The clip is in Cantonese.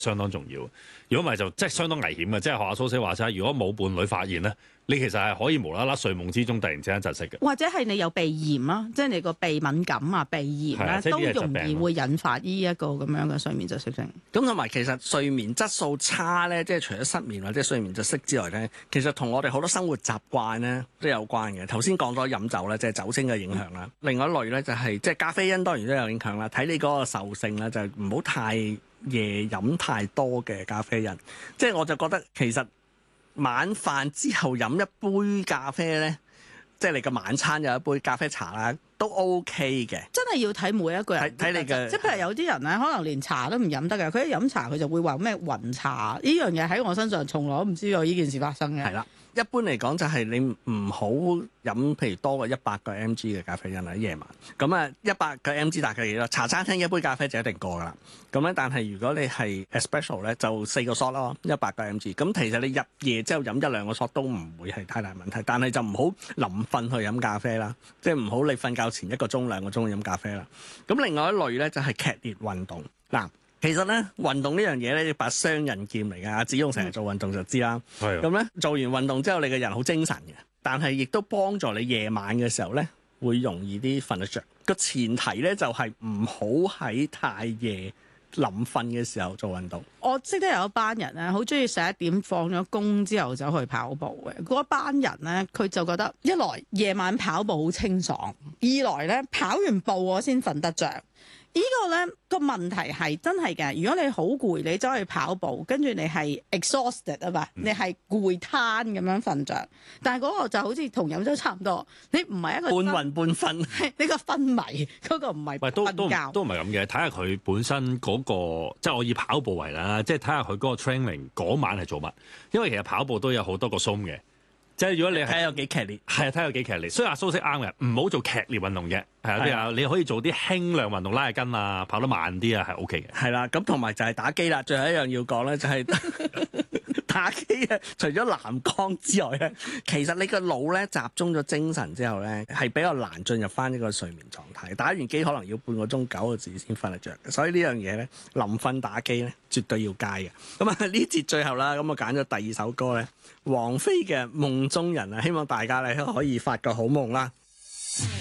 相當重要。如果唔係就即係相當危險嘅，即係學阿蘇西話齋，如果冇伴侶發現咧，你其實係可以無啦啦睡夢之中突然之間窒息嘅， 或者係你有鼻炎啦，即係你個鼻敏感啊、鼻炎啦，都容易會引發呢一個咁樣嘅睡眠窒息症。 咁同埋其實睡眠質素差咧，即係除咗失眠或者睡眠窒息之外咧，其實同我哋好多生活習慣咧都有關嘅。頭先講咗飲酒咧，即係酒精嘅影響啦。另外一類咧就係即係咖啡因當然都有影響啦。睇你嗰個受性咧，就唔好太夜飲太多嘅咖啡因。即係我就覺得其實晚飯之後飲一杯咖啡咧，即係你嘅晚餐有一杯咖啡茶啦，都 OK 嘅。真係要睇每一個人睇你嘅， 即係譬如有啲人咧，可能連茶都唔飲得嘅，佢一飲茶佢就會話咩暈茶。呢樣嘢喺我身上從來都唔知有呢件事發生嘅。 係啦。一般嚟講就係你唔好飲譬如多過100個 mg 嘅咖啡因喺夜晚。咁啊100個 mg 大概幾多？茶餐廳一杯咖啡就一定過噶啦。咁咧，但係如果你係 espresso 咧，就4個 shot 咯，100個 mg。咁其實你入夜之後飲1-2個 shot 都唔會係太大問題。但係就唔好臨瞓去飲咖啡啦，即係唔好你瞓覺前1個鐘2個鐘去飲咖啡啦。咁另外一類咧就係劇烈運動嗱。其實咧運動呢樣嘢咧一把雙刃劍嚟㗎，子勇成日做運動就知啦。咁咧做完運動之後，你個人好精神嘅，但係亦都幫助你夜晚嘅時候咧會容易啲瞓得着。個前提咧就係唔好喺太夜臨瞓嘅時候做運動。 我識得有一班人咧，好中意11點放咗工之後走去跑步嘅。嗰班人咧，佢就覺得一來夜晚跑步好清爽，二來咧跑完步我先瞓得着。呢個咧個問題係真係嘅。如果你好攰，你走去跑步，跟住你係 exhausted 啊嘛，你係攰攤咁樣瞓着。但係嗰個就好似同飲酒差唔多，你唔係一個半暈半瞓， 你個昏迷嗰個唔係瞓覺。 都唔係咁嘅，睇下佢本身嗰個，即係我以跑步為例啦，即係睇下佢嗰個 training 嗰晚係做乜。因為其實跑步都有好多個 zone 嘅。即係如果你睇有幾劇烈， 係啊，睇有幾劇烈。所以阿蘇式啱嘅，唔好做劇烈運動嘅，係啊，譬如話你可以做啲輕量運動，拉下筋啊，跑得慢啲啊，係 OK 嘅。 係啦，咁同埋就係打機啦。最後一樣要講咧，就係打機啊。除咗藍光之外咧，其實你個腦咧集中咗精神之後咧，係比較難進入翻呢個睡眠狀態。打完機可能要半個鐘9個字先瞓得着嘅，所以呢樣嘢咧，臨瞓打機咧絕對要戒嘅。咁啊呢節最後啦，咁我揀咗第2首歌咧，王菲嘅《夢中人》啊，希望大家咧可以發個好夢啦。